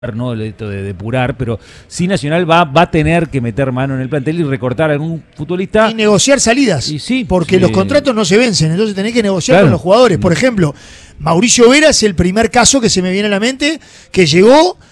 no esto de depurar, pero sí Nacional va a tener que meter mano en el plantel y recortar a algún futbolista. Y negociar salidas, Y sí, porque los contratos no se vencen, entonces tenés que negociar con los jugadores. Por ejemplo, Mauricio Vera es el primer caso que se me viene a la mente, que llegó